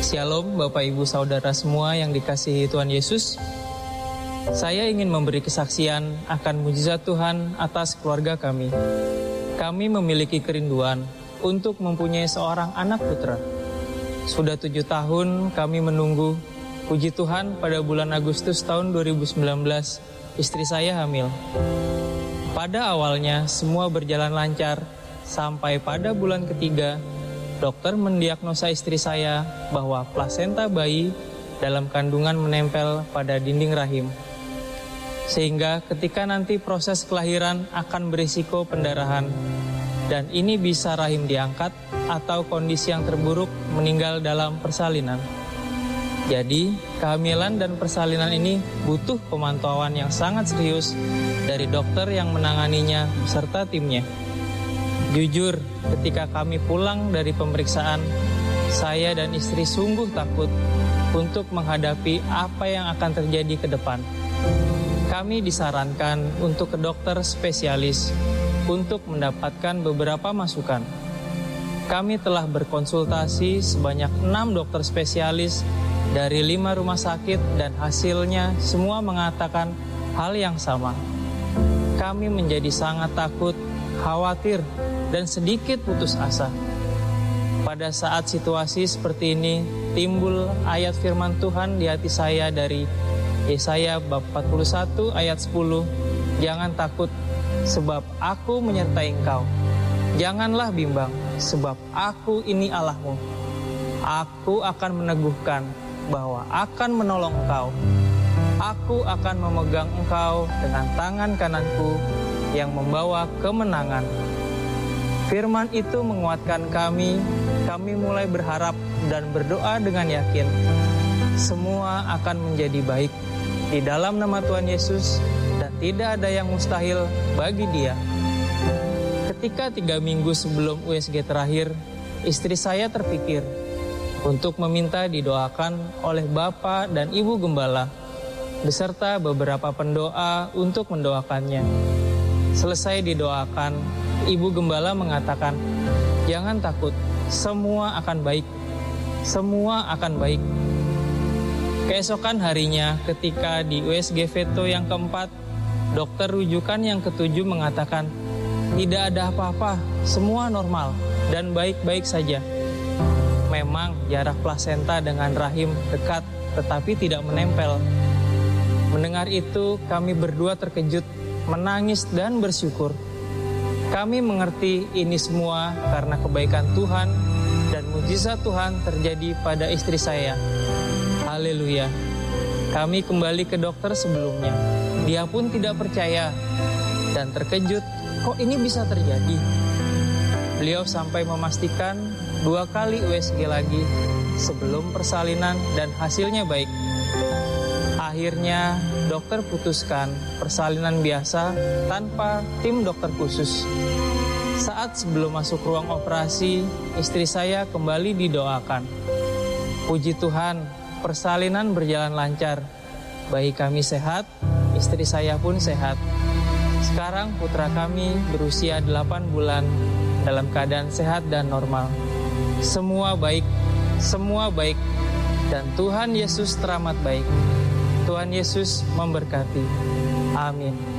Shalom Bapak Ibu Saudara semua yang dikasihi Tuhan Yesus. Saya ingin memberi kesaksian akan mujizat Tuhan atas keluarga kami. Kami memiliki kerinduan untuk mempunyai seorang anak putra. Sudah 7 tahun kami menunggu. Puji Tuhan, pada bulan Agustus tahun 2019 istri saya hamil. Pada awalnya semua berjalan lancar, sampai pada bulan ketiga dokter mendiagnosa istri saya bahwa plasenta bayi dalam kandungan menempel pada dinding rahim. Sehingga ketika nanti proses kelahiran akan berisiko pendarahan, dan ini bisa rahim diangkat atau kondisi yang terburuk meninggal dalam persalinan. Jadi, kehamilan dan persalinan ini butuh pemantauan yang sangat serius dari dokter yang menanganinya beserta timnya. Jujur, ketika kami pulang dari pemeriksaan, saya dan istri sungguh takut untuk menghadapi apa yang akan terjadi ke depan. Kami disarankan untuk ke dokter spesialis untuk mendapatkan beberapa masukan. Kami telah berkonsultasi sebanyak 6 dokter spesialis dari 5 rumah sakit dan hasilnya semua mengatakan hal yang sama. Kami menjadi sangat takut, khawatir, dan sedikit putus asa. Pada saat situasi seperti ini, timbul ayat firman Tuhan di hati saya dari Yesaya bab 41 ayat 10. Jangan takut, sebab aku menyertai engkau. Janganlah bimbang, sebab aku ini Allahmu. Aku akan meneguhkan bahwa akan menolong engkau. Aku akan memegang engkau dengan tangan kananku yang membawa kemenangan. Firman itu menguatkan kami mulai berharap dan berdoa dengan yakin. Semua akan menjadi baik di dalam nama Tuhan Yesus, dan tidak ada yang mustahil bagi Dia. Ketika 3 minggu sebelum USG terakhir, istri saya terpikir untuk meminta didoakan oleh Bapak dan Ibu Gembala, beserta beberapa pendoa untuk mendoakannya. Selesai didoakan, Ibu Gembala mengatakan, "Jangan takut, semua akan baik. Semua akan baik." Keesokan harinya, ketika di USG Veto yang keempat, dokter rujukan yang ketujuh mengatakan, "Tidak ada apa-apa, semua normal dan baik-baik saja." Memang jarak plasenta dengan rahim dekat, tetapi tidak menempel. Mendengar itu, kami berdua terkejut, menangis dan bersyukur. Kami mengerti ini semua karena kebaikan Tuhan dan mujizat Tuhan terjadi pada istri saya. Haleluya. Kami kembali ke dokter sebelumnya. Dia pun tidak percaya dan terkejut, kok ini bisa terjadi? Beliau sampai memastikan 2 kali USG lagi sebelum persalinan dan hasilnya baik. Akhirnya dokter putuskan persalinan biasa tanpa tim dokter khusus. Saat sebelum masuk ruang operasi, istri saya kembali didoakan. Puji Tuhan, persalinan berjalan lancar. Bayi kami sehat, istri saya pun sehat. Sekarang putra kami berusia 8 bulan dalam keadaan sehat dan normal. Semua baik, dan Tuhan Yesus teramat baik. Tuhan Yesus memberkati. Amin.